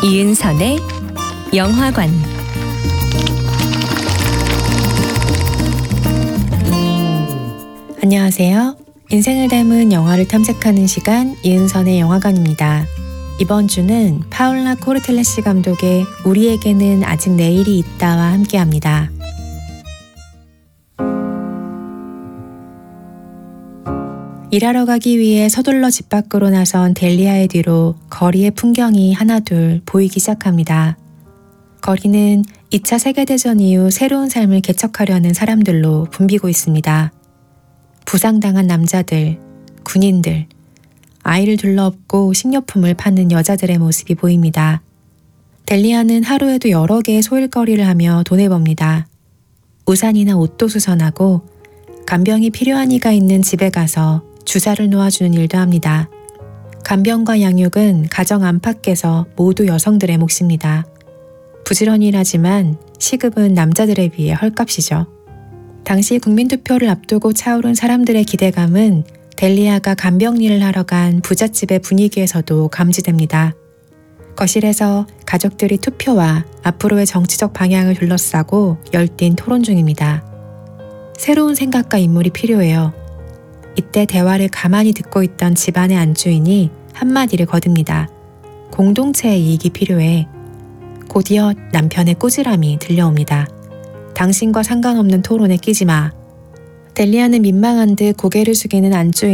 이은선의 영화관, 안녕하세요. 인생을 닮은 영화를 탐색하는 시간 이은선의 영화관입니다. 이번 주는 파울라 코르텔레시 감독의 우리에게는 아직 내일이 있다와 함께합니다. 일하러 가기 위해 서둘러 집 밖으로 나선 델리아의 뒤로 거리의 풍경이 하나둘 보이기 시작합니다. 거리는 2차 세계대전 이후 새로운 삶을 개척하려는 사람들로 붐비고 있습니다. 부상당한 남자들, 군인들, 아이를 둘러업고 식료품을 파는 여자들의 모습이 보입니다. 델리아는 하루에도 여러 개의 소일거리를 하며 돈을 법니다. 우산이나 옷도 수선하고 간병이 필요한 이가 있는 집에 가서 주사를 놓아주는 일도 합니다. 간병과 양육은 가정 안팎에서 모두 여성들의 몫입니다. 부지런히 일하지만 시급은 남자들에 비해 헐값이죠. 당시 국민투표를 앞두고 차오른 사람들의 기대감은 델리아가 간병 일을 하러 간 부잣집의 분위기에서도 감지됩니다. 거실에서 가족들이 투표와 앞으로의 정치적 방향을 둘러싸고 열띤 토론 중입니다. 새로운 생각과 인물이 필요해요. 이때 대화를 가만히 듣고 있던 집안의 안주인이 한마디를 거듭니다. 공동체의 이익이 필요해. 곧이어 남편의 꾸지람이 들려옵니다. 당신과 상관없는 토론에 끼지 마. 델리아는 민망한 듯 고개를 숙이는 안주인